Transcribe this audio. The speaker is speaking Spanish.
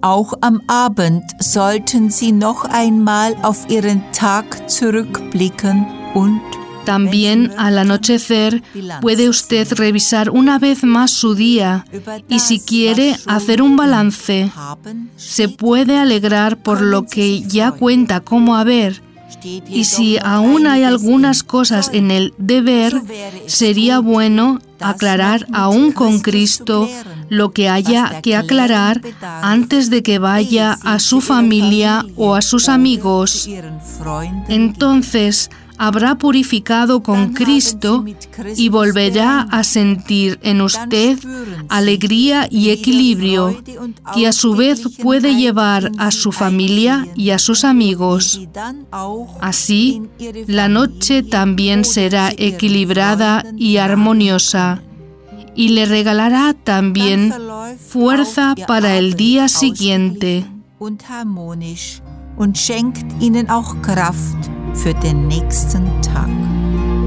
Auch am Abend sollten Sie noch einmal auf Ihren Tag zurückblicken und También al anochecer puede usted revisar una vez más su día y si quiere hacer un balance, se puede alegrar por lo que ya cuenta como haber. Y si aún hay algunas cosas en el deber, sería bueno aclarar aún con Cristo lo que haya que aclarar antes de que vaya a su familia o a sus amigos. Entonces, habrá purificado con Cristo y volverá a sentir en usted alegría y equilibrio, que a su vez puede llevar a su familia y a sus amigos. Así, la noche también será equilibrada y armoniosa, y le regalará también fuerza para el día siguiente. Und schenkt ihnen auch Kraft für den nächsten Tag.